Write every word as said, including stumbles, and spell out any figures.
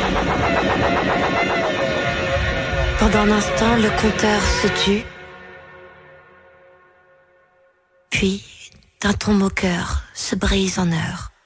Pendant un instant, le compteur se tut. Puis, d'un ton moqueur, se brise en heures.